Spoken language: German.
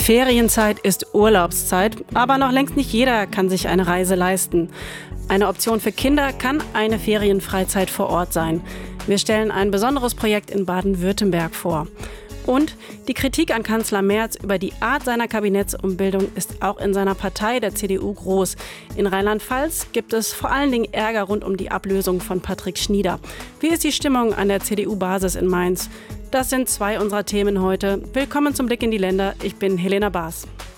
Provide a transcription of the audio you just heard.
Ferienzeit ist Urlaubszeit, aber noch längst nicht jeder kann sich eine Reise leisten. Eine Option für Kinder kann eine Ferienfreizeit vor Ort sein. Wir stellen ein besonderes Projekt in Baden-Württemberg vor. Und die Kritik an Kanzler Merz über die Art seiner Kabinettsumbildung ist auch in seiner Partei, der CDU, groß. In Rheinland-Pfalz gibt es vor allen Dingen Ärger rund um die Ablösung von Patrick Schnieder. Wie ist die Stimmung an der CDU-Basis in Mainz? Das sind zwei unserer Themen heute. Willkommen zum Blick in die Länder. Ich bin Helena Baas.